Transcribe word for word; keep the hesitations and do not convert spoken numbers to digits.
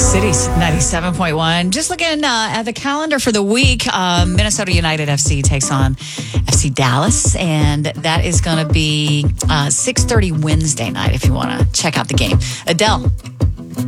Cities ninety-seven point one. Just looking uh, at the calendar for the week, uh, Minnesota United F C takes on F C Dallas, and that is going to be uh, six thirty Wednesday night if you want to check out the game. Adele